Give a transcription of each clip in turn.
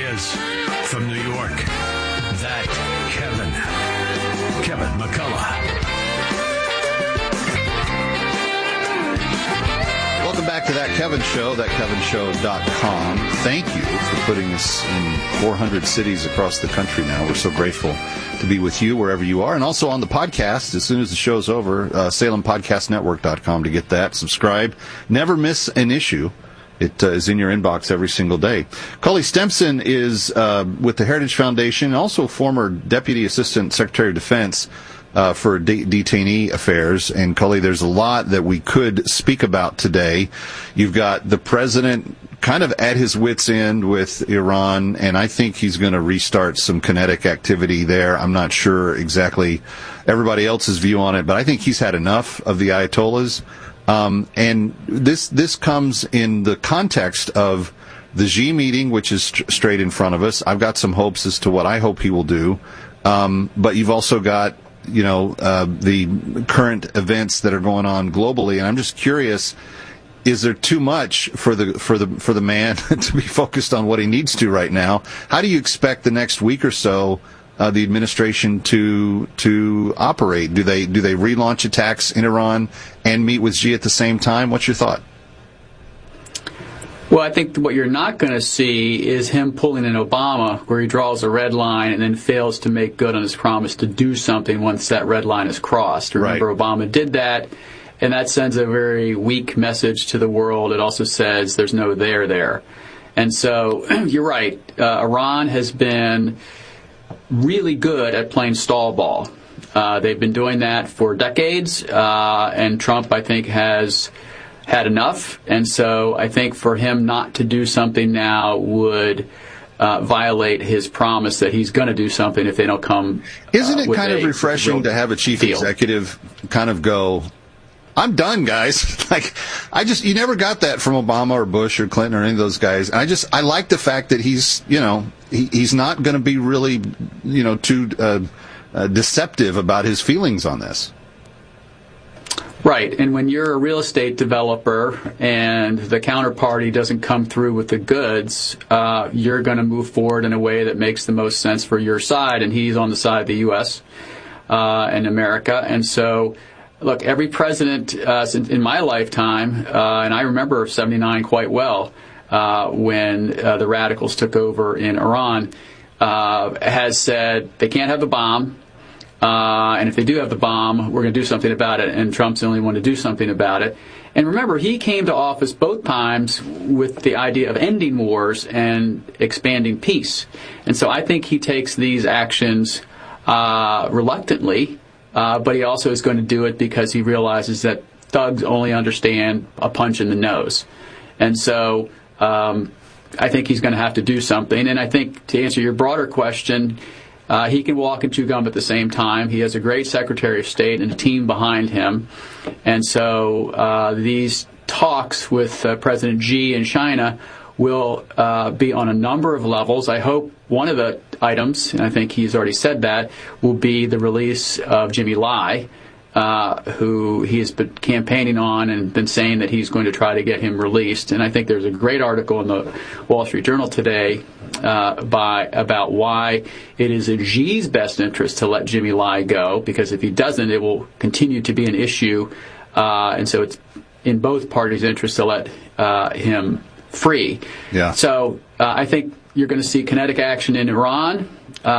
is from New York. That Kevin McCullough. Welcome back to That Kevin Show, thatkevinshow.com. Thank you for putting us in 400 cities across the country now. We're so grateful to be with you wherever you are. And also on the podcast, as soon as the show's over, SalemPodcastNetwork.com to get that. Subscribe. Never miss an issue. It is in your inbox every single day. Cully Stimson is with the Heritage Foundation, also former Deputy Assistant Secretary of Defense for detainee affairs. And Cully, there's a lot that we could speak about today. You've got the president kind of at his wit's end with Iran, and I think he's going to restart some kinetic activity there. I'm not sure exactly everybody else's view on it, but I think he's had enough of the Ayatollahs. And this comes in the context of the Xi meeting, which is straight in front of us. I've got some hopes as to what I hope he will do. But you've also got, the current events that are going on globally. And I'm just curious, is there too much for the man to be focused on what he needs to right now? How do you expect the next week or so the administration to operate? Do they relaunch attacks in Iran and meet with Xi at the same time? What's your thought? Well, I think what you're not going to see is him pulling an Obama where he draws a red line and then fails to make good on his promise to do something once that red line is crossed. Remember, right. Obama did that, and that sends a very weak message to the world. It also says there's no there. And so you're right. Iran has been really good at playing stall ball. They've been doing that for decades, and Trump, I think, has had enough. And so I think for him not to do something now would violate his promise that he's going to do something if they don't come. Isn't it kind of refreshing to have a chief executive kind of go, I'm done, guys. You never got that from Obama or Bush or Clinton or any of those guys. I like the fact that he's not going to be really, too deceptive about his feelings on this. Right, and when you're a real estate developer and the counterparty doesn't come through with the goods, you're going to move forward in a way that makes the most sense for your side, and he's on the side of the U.S. And America. And so, look, every president in my lifetime, and I remember 79 quite well, when the radicals took over in Iran, has said they can't have the bomb. And if they do have the bomb, we're going to do something about it, and Trump's the only one to do something about it. And remember, he came to office both times with the idea of ending wars and expanding peace. And so I think he takes these actions reluctantly, but he also is going to do it because he realizes that thugs only understand a punch in the nose. And so I think he's going to have to do something. And I think, to answer your broader question, he can walk and chew gum at the same time. He has a great Secretary of State and a team behind him. And so these talks with President Xi in China will be on a number of levels. I hope one of the items, and I think he's already said that, will be the release of Jimmy Lai, who he has been campaigning on and been saying that he's going to try to get him released. And I think there's a great article in the Wall Street Journal today about why it is in Xi's best interest to let Jimmy Lai go, because if he doesn't, it will continue to be an issue. And so it's in both parties' interest to let him free. Yeah. So I think you're going to see kinetic action in Iran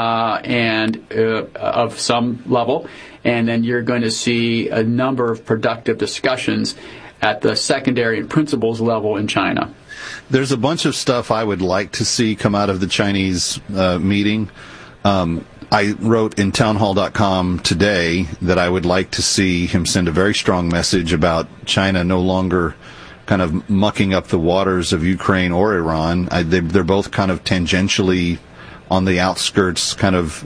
and of some level, and then you're going to see a number of productive discussions at the secondary and principles level in China. There's a bunch of stuff I would like to see come out of the Chinese meeting. I wrote in townhall.com today that I would like to see him send a very strong message about China no longer kind of mucking up the waters of Ukraine or Iran. They're both kind of tangentially on the outskirts, kind of,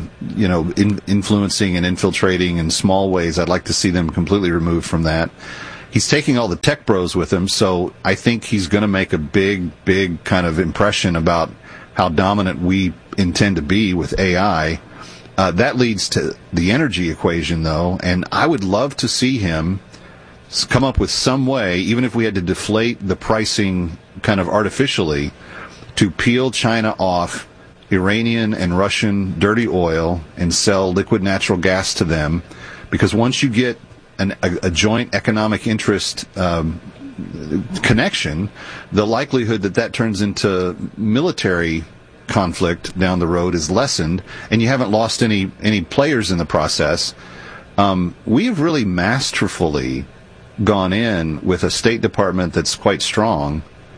influencing and infiltrating in small ways. I'd like to see them completely removed from that. He's taking all the tech bros with him, so I think he's going to make a big kind of impression about how dominant we intend to be with AI. That leads to the energy equation, though, and I would love to see him come up with some way, even if we had to deflate the pricing kind of artificially, to peel China off Iranian and Russian dirty oil and sell liquid natural gas to them, because once you get a joint economic interest connection, the likelihood that turns into military conflict down the road is lessened, and you haven't lost any players in the process. We have really masterfully gone in with a State Department that's quite strong,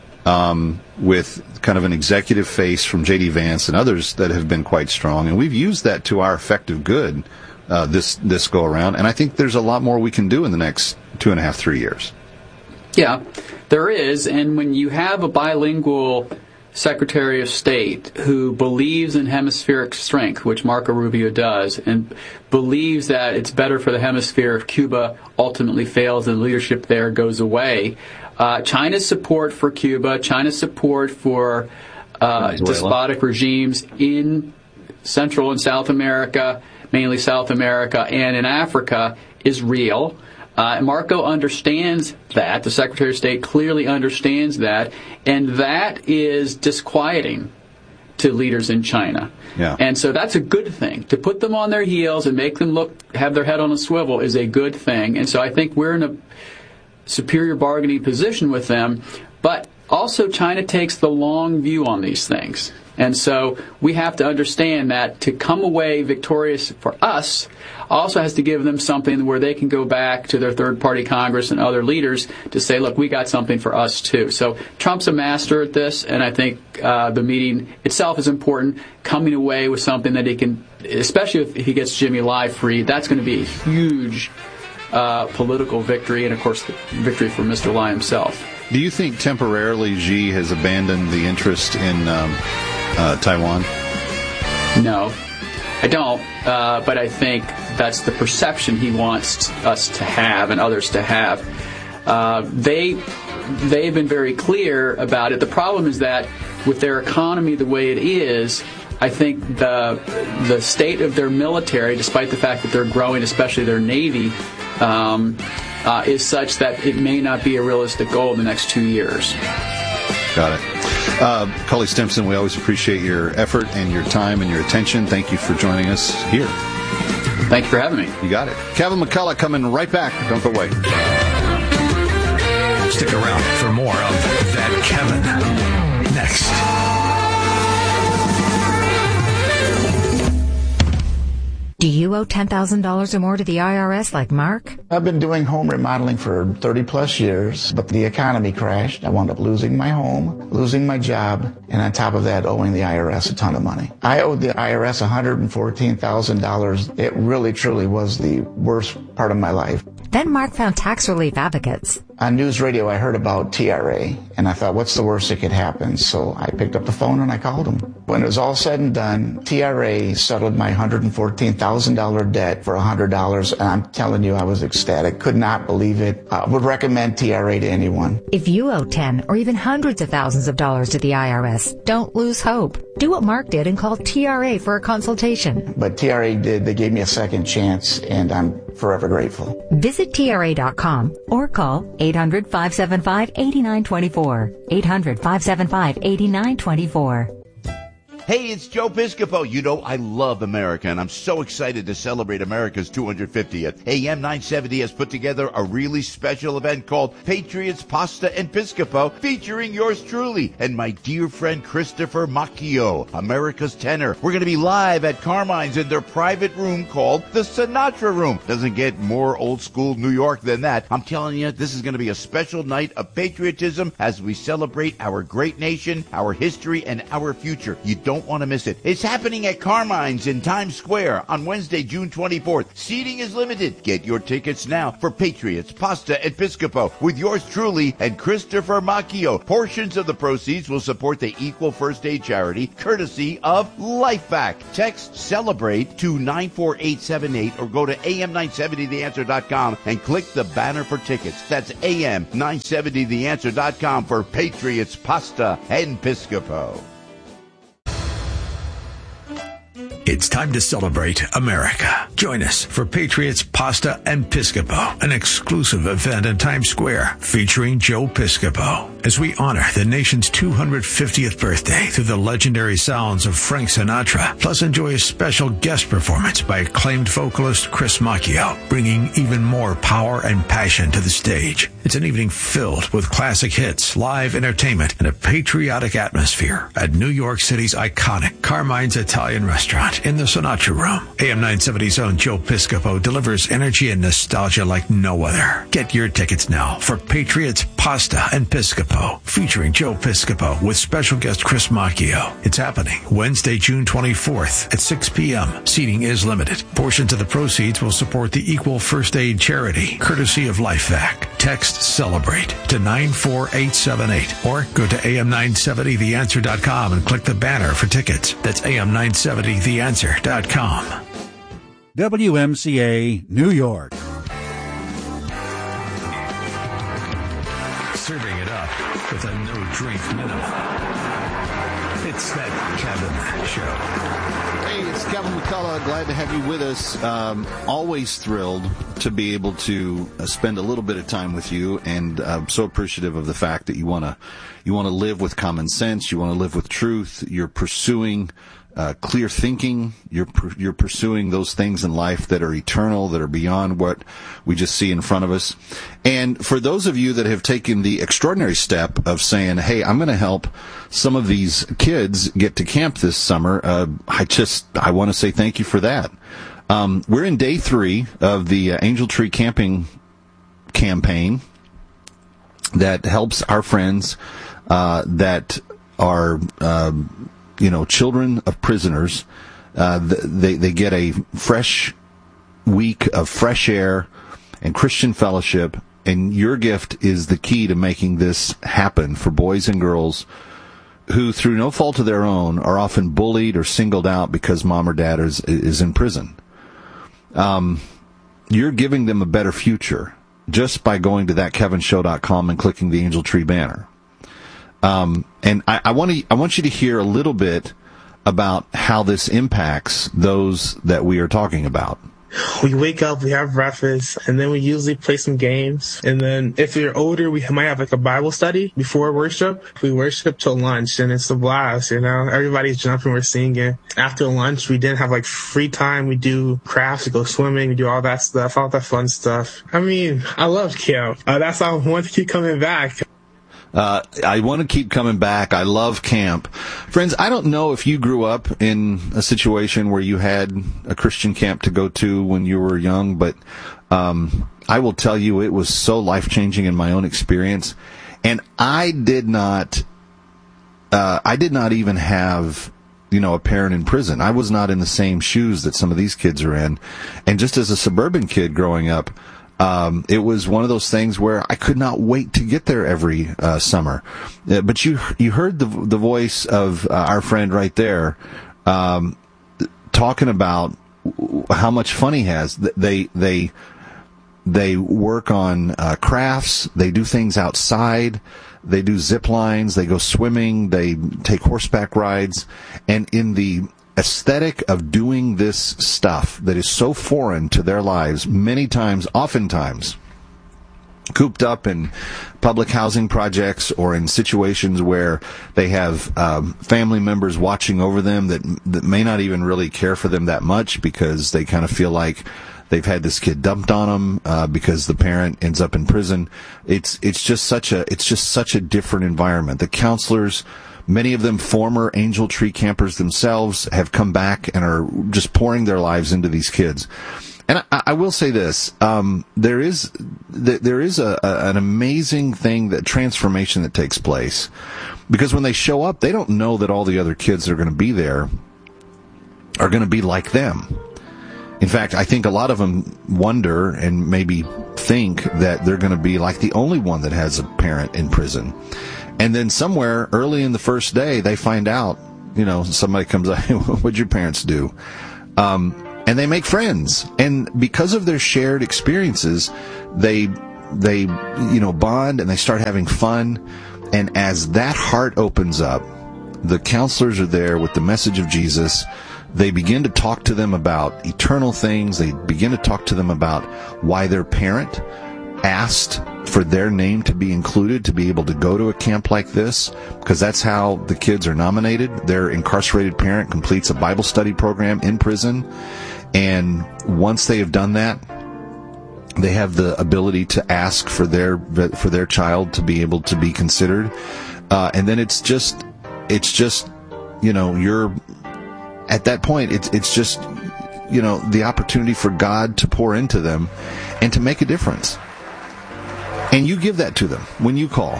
with kind of an executive face from J.D. Vance and others that have been quite strong, and we've used that to our effective good this go around, and I think there's a lot more we can do in the next 2.5, 3 years. Yeah, there is, and when you have a bilingual Secretary of State who believes in hemispheric strength, which Marco Rubio does, and believes that it's better for the hemisphere if Cuba ultimately fails and the leadership there goes away, China's support for Cuba, China's support for despotic regimes in Central and South America, mainly South America, and in Africa is real. Marco understands that. The Secretary of State clearly understands that, and that is disquieting to leaders in China. Yeah. And so that's a good thing. To put them on their heels and make them have their head on a swivel is a good thing. And so I think we're in a superior bargaining position with them. But also China takes the long view on these things. And so we have to understand that to come away victorious for us also has to give them something where they can go back to their third-party Congress and other leaders to say, look, we got something for us too. So Trump's a master at this, and I think the meeting itself is important. Coming away with something that he can, especially if he gets Jimmy Lai free, that's going to be a huge political victory, and of course the victory for Mr. Lai himself. Do you think temporarily Xi has abandoned the interest in Taiwan? No, I don't. But I think that's the perception he wants us to have and others to have. They've been very clear about it. The problem is that with their economy the way it is, I think the state of their military, despite the fact that they're growing, especially their Navy, is such that it may not be a realistic goal in the next 2 years. Got it. Cully Stimson, we always appreciate your effort and your time and your attention. Thank you for joining us here. Thank you for having me. You got it. Kevin McCullough coming right back. Don't go away. Stick around for more of That Kevin next. Do you owe $10,000 or more to the IRS like Mark? I've been doing home remodeling for 30 plus years, but the economy crashed. I wound up losing my home, losing my job, and on top of that, owing the IRS a ton of money. I owed the IRS $114,000. It really, truly was the worst part of my life. Then Mark found tax relief advocates. On news radio, I heard about TRA, and I thought, what's the worst that could happen? So I picked up the phone and I called them. When it was all said and done, TRA settled my $114,000 debt for $100, and I'm telling you, I was ecstatic. Could not believe it. I would recommend TRA to anyone. If you owe 10 or even hundreds of thousands of dollars to the IRS, don't lose hope. Do what Mark did and call TRA for a consultation. But TRA did. They gave me a second chance, and I'm forever grateful. Visit TRA.com or call 800-575-8924. 800-575-8924. Hey, it's Joe Piscopo. You know, I love America, and I'm so excited to celebrate America's 250th. AM 970 has put together a really special event called Patriots, Pasta, and Piscopo, featuring yours truly and my dear friend Christopher Macchio, America's tenor. We're going to be live at Carmine's in their private room called the Sinatra Room. Doesn't get more old school New York than that. I'm telling you, this is going to be a special night of patriotism as we celebrate our great nation, our history, and our future. You don't want to miss it. It's happening at Carmine's in Times Square on Wednesday, June 24th. Seating is limited. Get your tickets now for Patriots, Pasta, and Piscopo with yours truly and Christopher Macchio. Portions of the proceeds will support the Equal First Aid charity, courtesy of LifeVac. Text CELEBRATE to 94878 or go to am970theanswer.com and click the banner for tickets. That's am970theanswer.com for Patriots, Pasta, and Piscopo. It's time to celebrate America. Join us for Patriots, Pasta, and Piscopo, an exclusive event in Times Square featuring Joe Piscopo as we honor the nation's 250th birthday through the legendary sounds of Frank Sinatra. Plus, enjoy a special guest performance by acclaimed vocalist Chris Macchio, bringing even more power and passion to the stage. It's an evening filled with classic hits, live entertainment, and a patriotic atmosphere at New York City's iconic Carmine's Italian Restaurant in the Sinatra Room. AM 970's own Joe Piscopo delivers energy and nostalgia like no other. Get your tickets now for Patriots Pasta and Piscopo, featuring Joe Piscopo with special guest Chris Macchio. It's happening Wednesday, June 24th at 6 p.m. Seating is limited. Portions of the proceeds will support the Equal First Aid charity, courtesy of LifeVac. Text CELEBRATE to 94878 or go to am970theanswer.com and click the banner for tickets. That's am970theanswer.com. WMCA, New York. Serving it up with a no-drink minimum. It's that Kevin Show. Hey, it's Kevin McCullough. Glad to have you with us. Always thrilled to be able to spend a little bit of time with you, and so appreciative of the fact that you want to live with common sense. You want to live with truth. You're pursuing clear thinking. You're pursuing those things in life that are eternal, that are beyond what we just see in front of us. And for those of you that have taken the extraordinary step of saying, hey, I'm going to help some of these kids get to camp this summer, I want to say thank you for that. We're in day 3 of the Angel Tree Camping campaign that helps our friends that are children of prisoners. They get a fresh week of fresh air and Christian fellowship, and your gift is the key to making this happen for boys and girls who, through no fault of their own, are often bullied or singled out because mom or dad is in prison. You're giving them a better future just by going to thatkevinshow.com and clicking the Angel Tree banner. And I want you to hear a little bit about how this impacts those that we are talking about. We wake up, we have breakfast, and then we usually play some games. And then if you're older, we might have like a Bible study before worship. We worship till lunch, and it's a blast, Everybody's jumping, we're singing. After lunch, we then have like free time. We do crafts, we go swimming, we do all that stuff, all that fun stuff. I mean, I love camp. That's why I want to keep coming back. I want to keep coming back. I love camp. Friends, I don't know if you grew up in a situation where you had a Christian camp to go to when you were young, but I will tell you it was so life-changing in my own experience. And I did not even have, a parent in prison. I was not in the same shoes that some of these kids are in. And just as a suburban kid growing up, it was one of those things where I could not wait to get there every summer. But you heard the voice of our friend right there talking about how much fun he has. They work on crafts. They do things outside. They do zip lines. They go swimming. They take horseback rides. And in the aesthetic of doing this stuff that is so foreign to their lives, oftentimes cooped up in public housing projects or in situations where they have family members watching over them that may not even really care for them that much because they kind of feel like they've had this kid dumped on them because the parent ends up in prison. It's just such a different environment. The counselors, many of them former Angel Tree campers themselves, have come back and are just pouring their lives into these kids. And I will say this: there is an amazing transformation that takes place, because when they show up, they don't know that all the other kids that are going to be there are going to be like them. In fact, I think a lot of them wonder and maybe think that they're going to be like the only one that has a parent in prison. And then somewhere early in the first day, they find out, somebody comes up, what'd your parents do? And they make friends. And because of their shared experiences, they bond and they start having fun. And as that heart opens up, the counselors are there with the message of Jesus. They begin to talk to them about eternal things. They begin to talk to them about why their parent asked for their name to be included to be able to go to a camp like this, because that's how the kids are nominated. Their incarcerated parent completes a Bible study program in prison, and once they have done that, they have the ability to ask for their child to be able to be considered, and then it's just you're at that point. It's just the opportunity for God to pour into them and to make a difference. And you give that to them when you call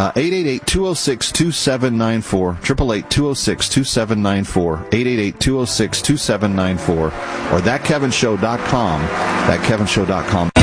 888-206-2794, 888-206-2794, 888-206-2794, or thatkevinshow.com, thatkevinshow.com.